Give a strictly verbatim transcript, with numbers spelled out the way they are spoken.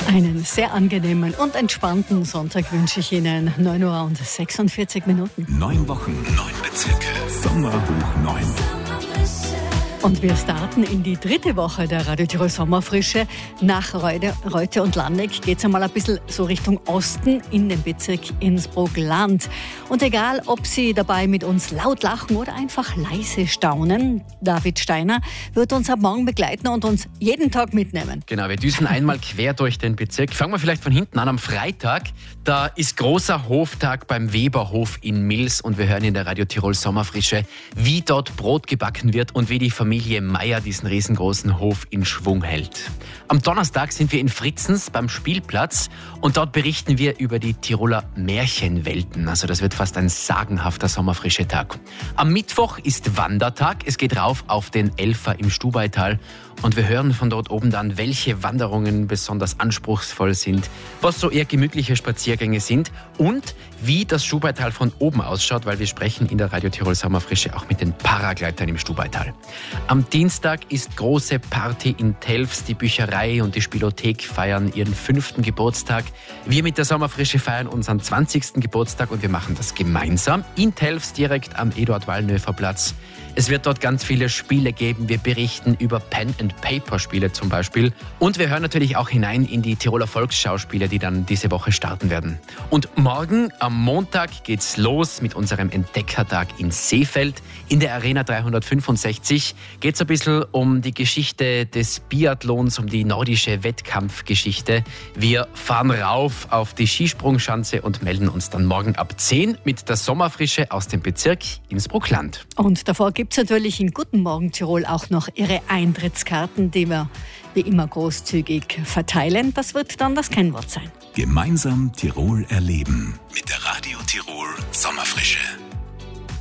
Einen sehr angenehmen und entspannten Sonntag wünsche ich Ihnen. neun Uhr und sechsundvierzig Minuten. Neun Wochen, neun Bezirke. Sommer hoch neun. Und wir starten in die dritte Woche der Radio Tirol Sommerfrische. Nach Reude, Reute und Landeck geht es einmal ein bisschen so Richtung Osten in den Bezirk Innsbruck-Land. Und egal, ob Sie dabei mit uns laut lachen oder einfach leise staunen, David Steiner wird uns ab morgen begleiten und uns jeden Tag mitnehmen. Genau, wir düsen einmal quer durch den Bezirk. Fangen wir vielleicht von hinten an. Am Freitag, da ist großer Hoftag beim Weberhof in Mils und wir hören in der Radio Tirol Sommerfrische, wie dort Brot gebacken wird und wie die Familie Familie Meier diesen riesengroßen Hof in Schwung hält. Am Donnerstag sind wir in Fritzens beim Spielplatz und dort berichten wir über die Tiroler Märchenwelten. Also das wird fast ein sagenhafter sommerfrischer Tag. Am Mittwoch ist Wandertag. Es geht rauf auf den Elfer im Stubaital und wir hören von dort oben dann, welche Wanderungen besonders anspruchsvoll sind, was so eher gemütliche Spaziergänge sind und wie das Stubaital von oben ausschaut, weil wir sprechen in der Radio Tirol Sommerfrische auch mit den Paragleitern im Stubaital. Am Dienstag ist große Party in Telfs. Die Bücherei und die Spielothek feiern ihren fünften Geburtstag. Wir mit der Sommerfrische feiern unseren zwanzigsten Geburtstag und wir machen das gemeinsam in Telfs direkt am Eduard-Wallnöfer-Platz. Es wird dort ganz viele Spiele geben. Wir berichten über Pen-and-Paper-Spiele zum Beispiel. Und wir hören natürlich auch hinein in die Tiroler Volksschauspiele, die dann diese Woche starten werden. Und morgen, am Montag, geht's los mit unserem Entdeckertag in Seefeld. In der Arena dreihundertfünfundsechzig geht's ein bisschen um die Geschichte des Biathlons, um die nordische Wettkampfgeschichte. Wir fahren rauf auf die Skisprungschanze und melden uns dann morgen ab zehn mit der Sommerfrische aus dem Bezirk Innsbruck-Land. Und davor gibt es natürlich in Guten Morgen Tirol auch noch Ihre Eintrittskarten, die wir wie immer großzügig verteilen. Das wird dann das Kennwort sein. Gemeinsam Tirol erleben mit der Radio Tirol Sommerfrische.